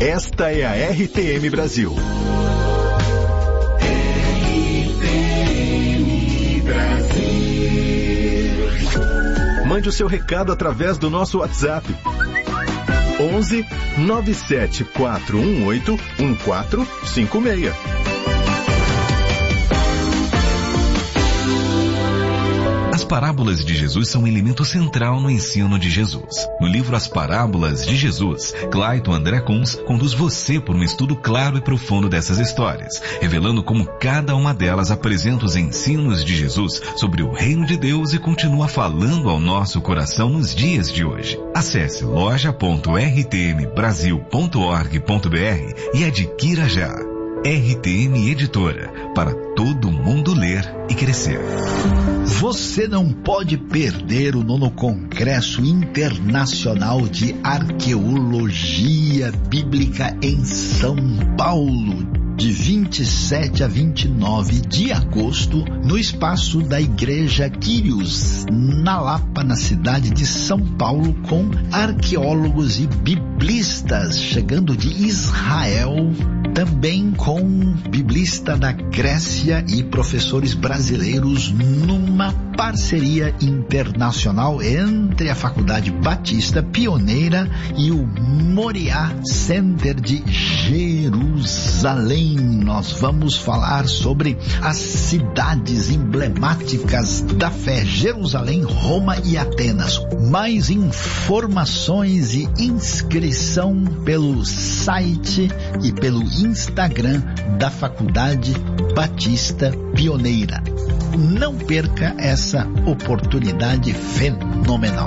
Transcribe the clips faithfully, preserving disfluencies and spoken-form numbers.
Esta é a R T M Brasil. R T M Brasil. Mande o seu recado através do nosso WhatsApp. onze nove sete quatro um oito um quatro cinco seis. As parábolas de Jesus são um elemento central no ensino de Jesus. No livro As Parábolas de Jesus, Clayton André Kunz conduz você por um estudo claro e profundo dessas histórias, revelando como cada uma delas apresenta os ensinos de Jesus sobre o reino de Deus e continua falando ao nosso coração nos dias de hoje. Acesse loja ponto r t m brasil ponto org ponto b r e adquira já. R T M Editora, para todo mundo ler e crescer. Você não pode perder o nono Congresso Internacional de Arqueologia Bíblica em São Paulo, de vinte e sete a vinte e nove de agosto, no espaço da Igreja Quírios, na Lapa, na cidade de São Paulo, com arqueólogos e biblistas chegando de Israel, também com biblista da Grécia e professores brasileiros, numa parceria internacional entre a Faculdade Batista Pioneira e o Moriá Center de Jerusalém. Nós vamos falar sobre as cidades emblemáticas da fé: Jerusalém, Roma e Atenas. Mais informações e inscrição pelo site e pelo Instagram da Faculdade Batista Pioneira. Não perca essa oportunidade fenomenal.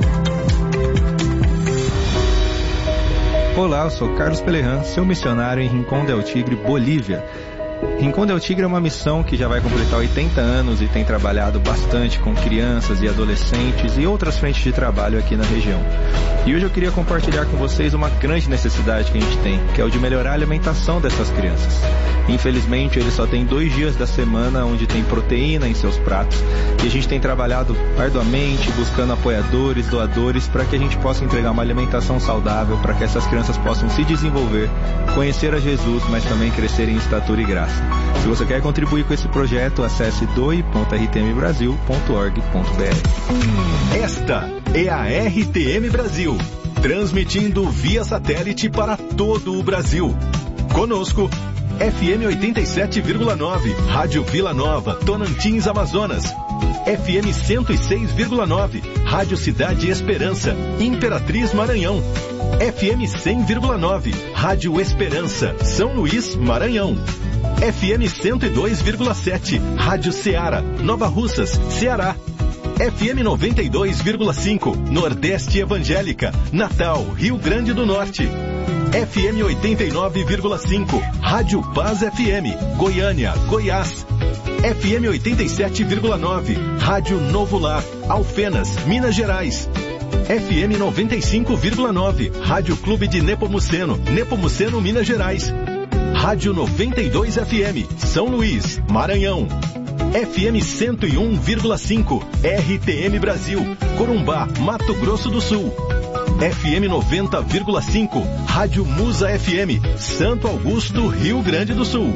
Olá, eu sou Carlos Pelerran, seu missionário em Rincón del Tigre, Bolívia. Rincón del Tigre é uma missão que já vai completar oitenta anos e tem trabalhado bastante com crianças e adolescentes e outras frentes de trabalho aqui na região. E hoje eu queria compartilhar com vocês uma grande necessidade que a gente tem, que é o de melhorar a alimentação dessas crianças. Infelizmente, eles só têm dois dias da semana onde tem proteína em seus pratos, e a gente tem trabalhado arduamente, buscando apoiadores, doadores, para que a gente possa entregar uma alimentação saudável, para que essas crianças possam se desenvolver, conhecer a Jesus, mas também crescer em estatura e graça. Se você quer contribuir com esse projeto, acesse doe ponto r t m brasil ponto org ponto b r. Esta é a R T M Brasil, transmitindo via satélite para todo o Brasil. Conosco, F M oitenta e sete vírgula nove, Rádio Vila Nova, Tonantins, Amazonas. F M cento e seis vírgula nove, Rádio Cidade Esperança, Imperatriz, Maranhão. F M cem vírgula nove, Rádio Esperança, São Luís, Maranhão. F M cento e dois vírgula sete, Rádio Ceará, Nova Russas, Ceará. F M noventa e dois vírgula cinco, Nordeste Evangélica, Natal, Rio Grande do Norte. F M oitenta e nove vírgula cinco, Rádio Paz F M, Goiânia, Goiás. F M oitenta e sete vírgula nove, Rádio Novo Lar, Alfenas, Minas Gerais. F M noventa e cinco vírgula nove, Rádio Clube de Nepomuceno, Nepomuceno, Minas Gerais. Rádio noventa e dois F M, São Luís, Maranhão. F M cento e um vírgula cinco, R T M Brasil, Corumbá, Mato Grosso do Sul. F M noventa vírgula cinco, Rádio Musa F M, Santo Augusto, Rio Grande do Sul.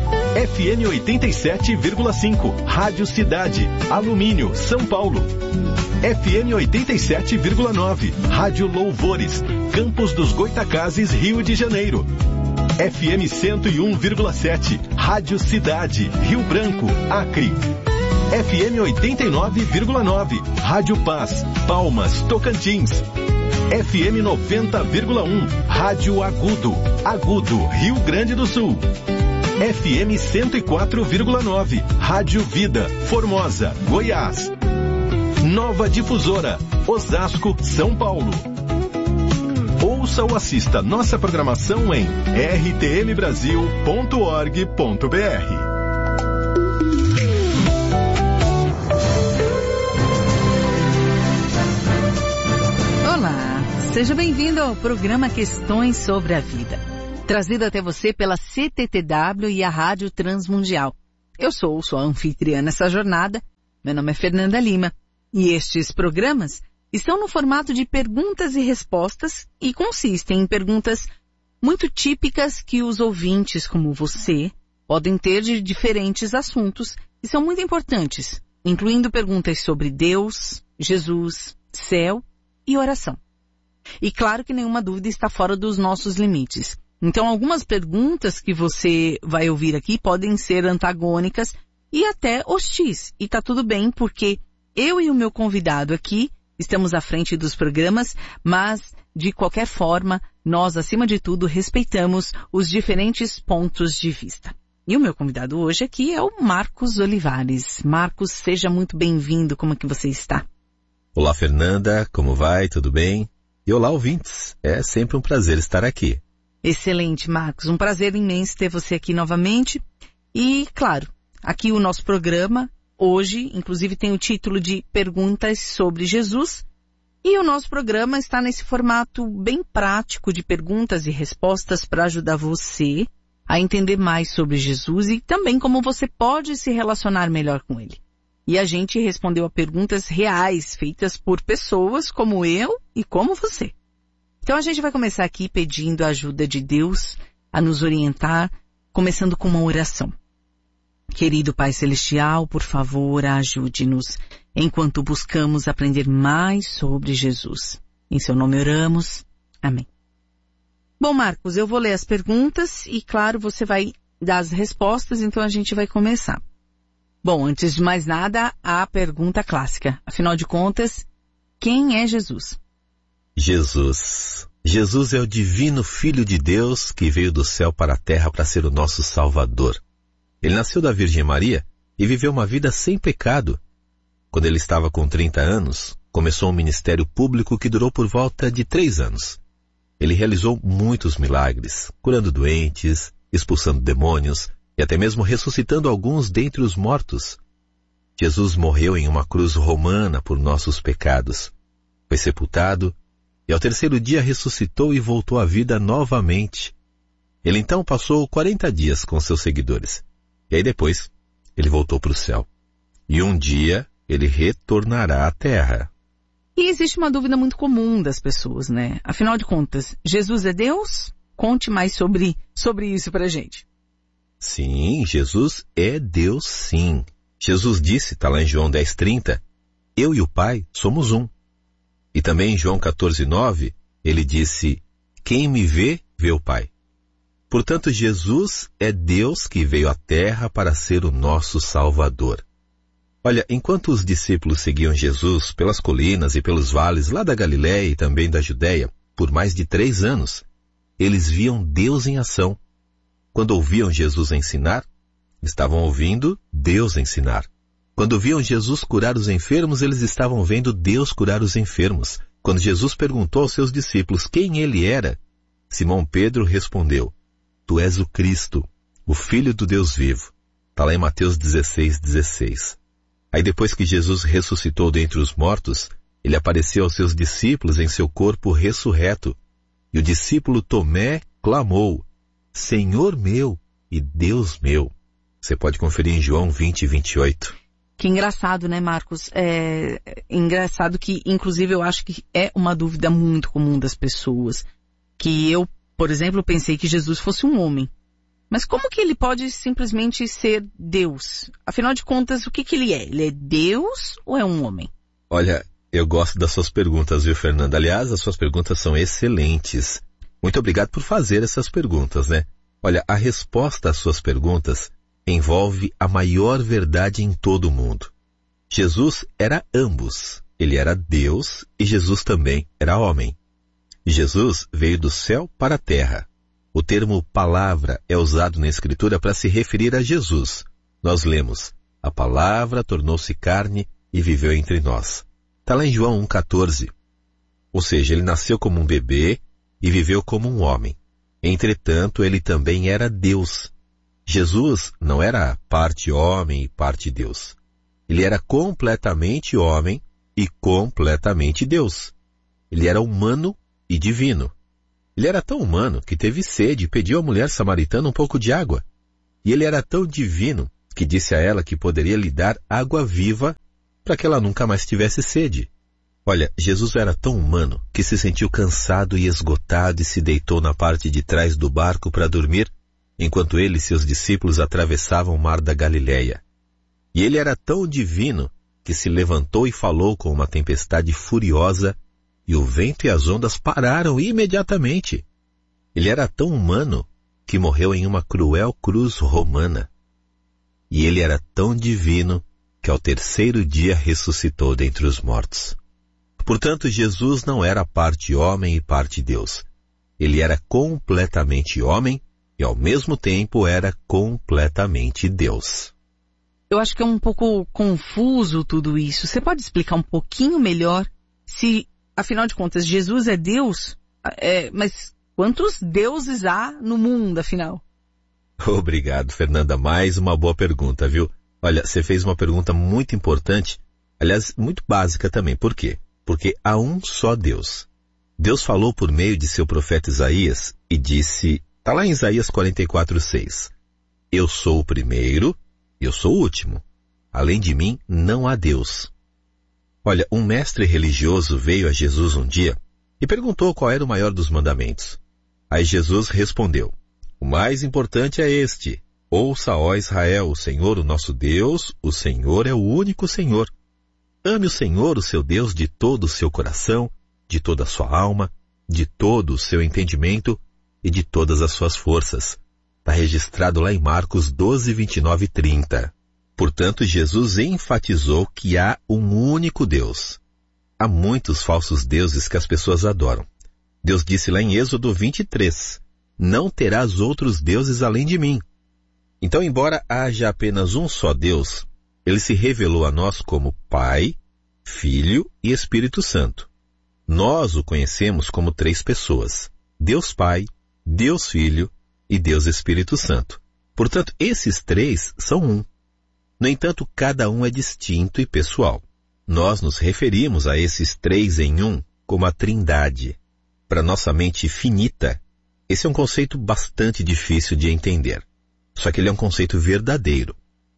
F M oitenta e sete vírgula cinco, Rádio Cidade, Alumínio, São Paulo. F M oitenta e sete vírgula nove, Rádio Louvores, Campos dos Goitacazes, Rio de Janeiro. F M cento e um vírgula sete, Rádio Cidade, Rio Branco, Acre. F M oitenta e nove vírgula nove, Rádio Paz, Palmas, Tocantins. F M noventa vírgula um, Rádio Agudo, Agudo, Rio Grande do Sul. F M cento e quatro vírgula nove, Rádio Vida, Formosa, Goiás. Nova Difusora, Osasco, São Paulo. Ouça ou assista nossa programação em r t m brasil ponto org ponto b r. Olá, seja bem-vindo ao programa Questões sobre a Vida, trazido até você pela C T T W e a Rádio Transmundial. Eu sou sua anfitriã nessa jornada, meu nome é Fernanda Lima, e estes programas estão no formato de perguntas e respostas e consistem em perguntas muito típicas que os ouvintes como você podem ter de diferentes assuntos e são muito importantes, incluindo perguntas sobre Deus, Jesus, céu e oração. E claro que nenhuma dúvida está fora dos nossos limites. Então algumas perguntas que você vai ouvir aqui podem ser antagônicas e até hostis. E tá tudo bem porque eu e o meu convidado aqui estamos à frente dos programas, mas de qualquer forma, nós acima de tudo respeitamos os diferentes pontos de vista. E o meu convidado hoje aqui é o Marcos Olivares. Marcos, seja muito bem-vindo. Como é que você está? Olá, Fernanda. Como vai? Tudo bem? E olá, ouvintes. É sempre um prazer estar aqui. Excelente, Marcos. Um prazer imenso ter você aqui novamente. E, claro, aqui o nosso programa, hoje, inclusive tem o título de Perguntas sobre Jesus. E o nosso programa está nesse formato bem prático de perguntas e respostas para ajudar você a entender mais sobre Jesus e também como você pode se relacionar melhor com ele. E a gente respondeu a perguntas reais feitas por pessoas como eu e como você. Então a gente vai começar aqui pedindo a ajuda de Deus a nos orientar, começando com uma oração. Querido Pai Celestial, por favor, ajude-nos enquanto buscamos aprender mais sobre Jesus. Em seu nome oramos. Amém. Bom, Marcos, eu vou ler as perguntas e, claro, você vai dar as respostas, então a gente vai começar. Bom, antes de mais nada, a pergunta clássica. Afinal de contas, quem é Jesus? Jesus. Jesus é o divino Filho de Deus que veio do céu para a terra para ser o nosso Salvador. Ele nasceu da Virgem Maria e viveu uma vida sem pecado. Quando ele estava com trinta anos, começou um ministério público que durou por volta de três anos. Ele realizou muitos milagres, curando doentes, expulsando demônios e até mesmo ressuscitando alguns dentre os mortos. Jesus morreu em uma cruz romana por nossos pecados. Foi sepultado e ao terceiro dia ressuscitou e voltou à vida novamente. Ele então passou quarenta dias com seus seguidores. E aí depois, ele voltou para o céu. E um dia, ele retornará à terra. E existe uma dúvida muito comum das pessoas, né? Afinal de contas, Jesus é Deus? Conte mais sobre, sobre isso pra gente. Sim, Jesus é Deus, sim. Jesus disse, está lá em João dez, trinta, eu e o Pai somos um. E também em João quatorze, nove, ele disse, quem me vê, vê o Pai. Portanto, Jesus é Deus que veio à terra para ser o nosso Salvador. Olha, enquanto os discípulos seguiam Jesus pelas colinas e pelos vales lá da Galiléia e também da Judéia, por mais de três anos, eles viam Deus em ação. Quando ouviam Jesus ensinar, estavam ouvindo Deus ensinar. Quando viam Jesus curar os enfermos, eles estavam vendo Deus curar os enfermos. Quando Jesus perguntou aos seus discípulos quem ele era, Simão Pedro respondeu, tu és o Cristo, o Filho do Deus vivo. Está lá em Mateus dezesseis, dezesseis. Aí depois que Jesus ressuscitou dentre os mortos, ele apareceu aos seus discípulos em seu corpo ressurreto. E o discípulo Tomé clamou, Senhor meu e Deus meu. Você pode conferir em João vinte, vinte e oito. Que engraçado, né, Marcos? É engraçado que, inclusive, eu acho que é uma dúvida muito comum das pessoas. Que eu, por exemplo, pensei que Jesus fosse um homem. Mas como que ele pode simplesmente ser Deus? Afinal de contas, o que que ele é? Ele é Deus ou é um homem? Olha, eu gosto das suas perguntas, viu, Fernanda? Aliás, as suas perguntas são excelentes. Muito obrigado por fazer essas perguntas, né? Olha, a resposta às suas perguntas envolve a maior verdade em todo o mundo. Jesus era ambos. Ele era Deus e Jesus também era homem. Jesus veio do céu para a terra. O termo palavra é usado na Escritura para se referir a Jesus. Nós lemos, a palavra tornou-se carne e viveu entre nós. Está lá em João um, quatorze. Ou seja, ele nasceu como um bebê e viveu como um homem. Entretanto, ele também era Deus. Jesus não era parte homem e parte Deus. Ele era completamente homem e completamente Deus. Ele era humano e divino. Ele era tão humano que teve sede e pediu à mulher samaritana um pouco de água. E ele era tão divino que disse a ela que poderia lhe dar água viva para que ela nunca mais tivesse sede. Olha, Jesus era tão humano que se sentiu cansado e esgotado e se deitou na parte de trás do barco para dormir, enquanto ele e seus discípulos atravessavam o mar da Galileia. E ele era tão divino que se levantou e falou com uma tempestade furiosa, e o vento e as ondas pararam imediatamente. Ele era tão humano que morreu em uma cruel cruz romana. E ele era tão divino que ao terceiro dia ressuscitou dentre os mortos. Portanto, Jesus não era parte homem e parte Deus. Ele era completamente homem e ao mesmo tempo era completamente Deus. Eu acho que é um pouco confuso tudo isso. Você pode explicar um pouquinho melhor se, afinal de contas, Jesus é Deus? É, mas quantos deuses há no mundo, afinal? Obrigado, Fernanda. Mais uma boa pergunta, viu? Olha, você fez uma pergunta muito importante, aliás, muito básica também. Por quê? Porque há um só Deus. Deus falou por meio de seu profeta Isaías e disse, está lá em Isaías quarenta e quatro, seis, eu sou o primeiro, eu sou o último. Além de mim, não há Deus. Olha, um mestre religioso veio a Jesus um dia e perguntou qual era o maior dos mandamentos. Aí Jesus respondeu, o mais importante é este, ouça, ó Israel, o Senhor, o nosso Deus, o Senhor é o único Senhor. Ame o Senhor, o seu Deus, de todo o seu coração, de toda a sua alma, de todo o seu entendimento e de todas as suas forças. Está registrado lá em Marcos doze, vinte e nove e trinta. Portanto, Jesus enfatizou que há um único Deus. Há muitos falsos deuses que as pessoas adoram. Deus disse lá em Êxodo vinte e três, não terás outros deuses além de mim. Então, embora haja apenas um só Deus, ele se revelou a nós como Pai, Filho e Espírito Santo. Nós o conhecemos como três pessoas, Deus Pai, Deus Filho e Deus Espírito Santo. Portanto, esses três são um. No entanto, cada um é distinto e pessoal. Nós nos referimos a esses três em um como a Trindade. Para nossa mente finita, esse é um conceito bastante difícil de entender. Só que ele é um conceito verdadeiro.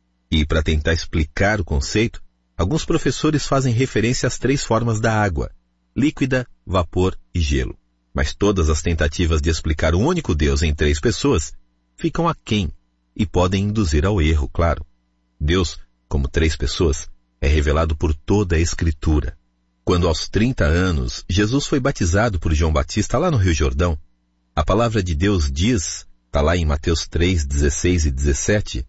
E para tentar explicar o conceito, alguns professores fazem referência às três formas da água, líquida, vapor e gelo. Mas todas as tentativas de explicar um único Deus em três pessoas ficam aquém e podem induzir ao erro, claro. Deus, como três pessoas, é revelado por toda a Escritura. Quando aos trinta anos, Jesus foi batizado por João Batista lá no Rio Jordão, a palavra de Deus diz, está lá em Mateus três, dezesseis e dezessete,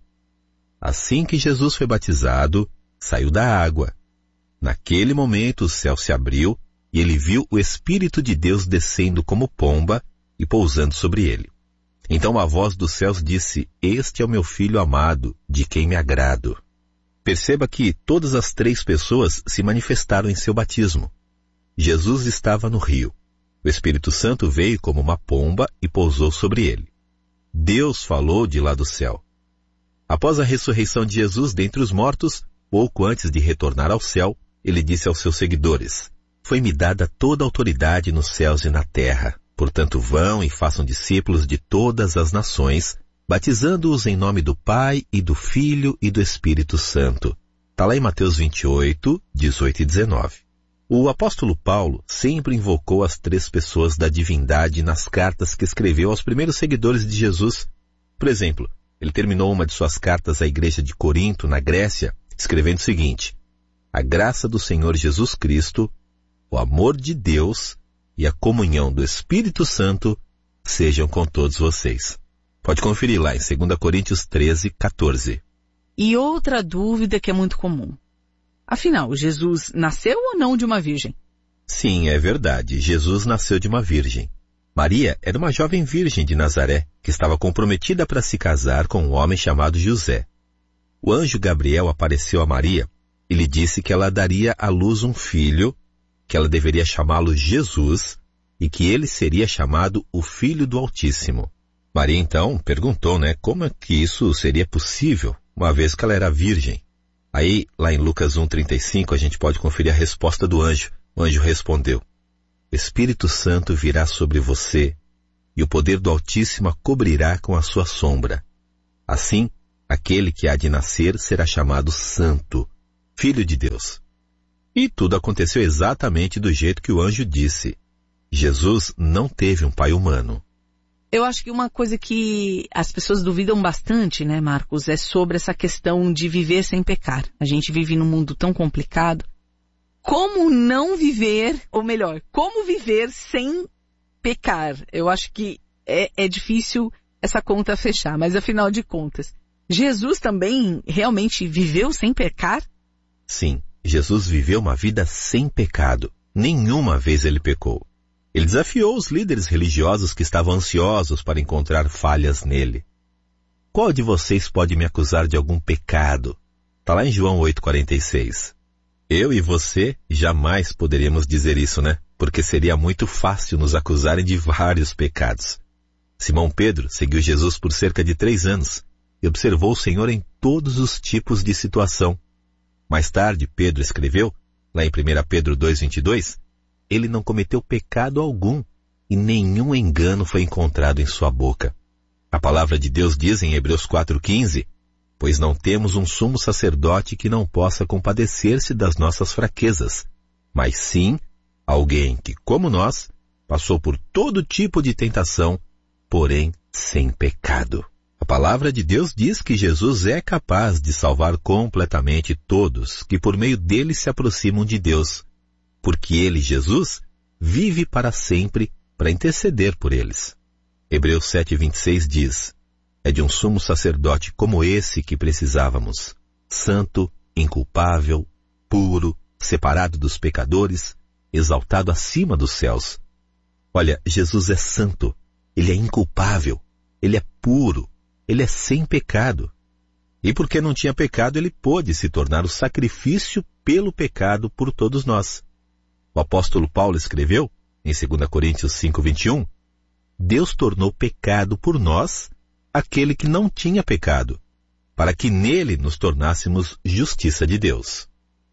assim que Jesus foi batizado, saiu da água. Naquele momento o céu se abriu e ele viu o Espírito de Deus descendo como pomba e pousando sobre ele. Então a voz dos céus disse, este é o meu filho amado, de quem me agrado. Perceba que todas as três pessoas se manifestaram em seu batismo. Jesus estava no rio. O Espírito Santo veio como uma pomba e pousou sobre ele. Deus falou de lá do céu. Após a ressurreição de Jesus dentre os mortos, pouco antes de retornar ao céu, ele disse aos seus seguidores, foi-me dada toda a autoridade nos céus e na terra. Portanto, vão e façam discípulos de todas as nações, batizando-os em nome do Pai e do Filho e do Espírito Santo. Está lá em Mateus vinte e oito, dezoito e dezenove. O apóstolo Paulo sempre invocou as três pessoas da divindade nas cartas que escreveu aos primeiros seguidores de Jesus. Por exemplo, ele terminou uma de suas cartas à igreja de Corinto, na Grécia, escrevendo o seguinte, a graça do Senhor Jesus Cristo, o amor de Deus e a comunhão do Espírito Santo sejam com todos vocês. Pode conferir lá em dois Coríntios treze, quatorze. E outra dúvida que é muito comum. Afinal, Jesus nasceu ou não de uma virgem? Sim, é verdade. Jesus nasceu de uma virgem. Maria era uma jovem virgem de Nazaré, que estava comprometida para se casar com um homem chamado José. O anjo Gabriel apareceu a Maria e lhe disse que ela daria à luz um filho, que ela deveria chamá-lo Jesus e que ele seria chamado o Filho do Altíssimo. Maria então perguntou, né, como é que isso seria possível, uma vez que ela era virgem. Aí, lá em Lucas um, trinta e cinco, a gente pode conferir a resposta do anjo. O anjo respondeu, o Espírito Santo virá sobre você e o poder do Altíssimo a cobrirá com a sua sombra. Assim, aquele que há de nascer será chamado Santo, Filho de Deus. E tudo aconteceu exatamente do jeito que o anjo disse. Jesus não teve um pai humano. Eu acho que uma coisa que as pessoas duvidam bastante, né, Marcos, é sobre essa questão de viver sem pecar. A gente vive num mundo tão complicado. Como não viver, ou melhor, como viver sem pecar? Eu acho que é, é difícil essa conta fechar, mas afinal de contas, Jesus também realmente viveu sem pecar? Sim, Jesus viveu uma vida sem pecado. Nenhuma vez ele pecou. Ele desafiou os líderes religiosos que estavam ansiosos para encontrar falhas nele. Qual de vocês pode me acusar de algum pecado? Está lá em João oito, quarenta e seis. Eu e você jamais poderíamos dizer isso, né? Porque seria muito fácil nos acusarem de vários pecados. Simão Pedro seguiu Jesus por cerca de três anos e observou o Senhor em todos os tipos de situação. Mais tarde, Pedro escreveu, lá em primeira Pedro dois, vinte e dois, ele não cometeu pecado algum e nenhum engano foi encontrado em sua boca. A palavra de Deus diz em Hebreus quatro, quinze, pois não temos um sumo sacerdote que não possa compadecer-se das nossas fraquezas, mas sim alguém que, como nós, passou por todo tipo de tentação, porém sem pecado. A palavra de Deus diz que Jesus é capaz de salvar completamente todos que por meio dele se aproximam de Deus, porque ele, Jesus, vive para sempre para interceder por eles. Hebreus sete, vinte e seis diz, é de um sumo sacerdote como esse que precisávamos, santo, inculpável, puro, separado dos pecadores, exaltado acima dos céus. Olha, Jesus é santo, ele é inculpável, ele é puro, ele é sem pecado. E porque não tinha pecado, ele pôde se tornar o sacrifício pelo pecado por todos nós. O apóstolo Paulo escreveu, em dois Coríntios cinco, vinte e um, Deus tornou pecado por nós aquele que não tinha pecado, para que nele nos tornássemos justiça de Deus.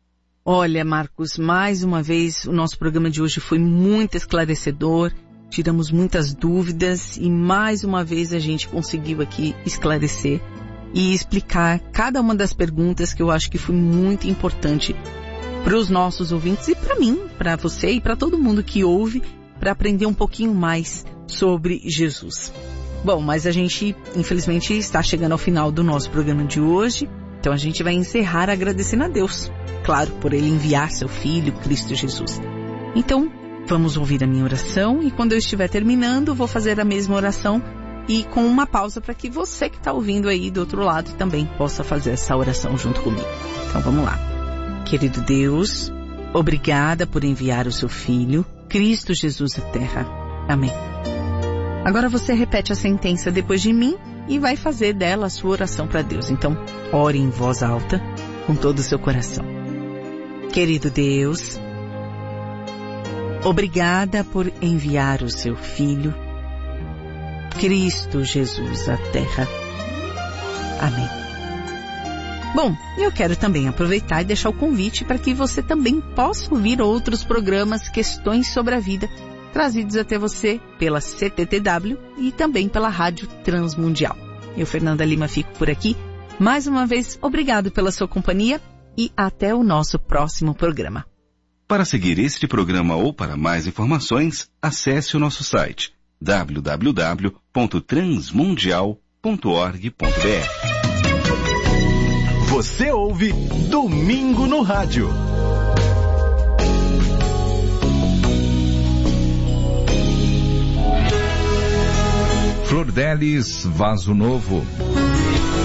Olha, Marcos, mais uma vez o nosso programa de hoje foi muito esclarecedor, tiramos muitas dúvidas e mais uma vez a gente conseguiu aqui esclarecer e explicar cada uma das perguntas que eu acho que foi muito importante para os nossos ouvintes e para mim, para você e para todo mundo que ouve, para aprender um pouquinho mais sobre Jesus. Bom, mas a gente, infelizmente, está chegando ao final do nosso programa de hoje, então a gente vai encerrar agradecendo a Deus, claro, por Ele enviar seu Filho, Cristo Jesus. Então, vamos ouvir a minha oração e quando eu estiver terminando, vou fazer a mesma oração e com uma pausa para que você que está ouvindo aí do outro lado também possa fazer essa oração junto comigo. Então, vamos lá. Querido Deus, obrigada por enviar o seu Filho, Cristo Jesus à Terra. Amém. Agora você repete a sentença depois de mim e vai fazer dela a sua oração para Deus. Então, ore em voz alta, com todo o seu coração. Querido Deus, obrigada por enviar o seu Filho, Cristo Jesus à Terra. Amém. Bom, eu quero também aproveitar e deixar o convite para que você também possa ouvir outros programas Questões sobre a Vida, trazidos até você pela C T T W e também pela Rádio Transmundial. Eu, Fernanda Lima, fico por aqui. Mais uma vez, obrigado pela sua companhia e até o nosso próximo programa. Para seguir este programa ou para mais informações, acesse o nosso site w w w ponto transmundial ponto org ponto b r. Você ouve Domingo no Rádio. Flor Delis, Vaso Novo.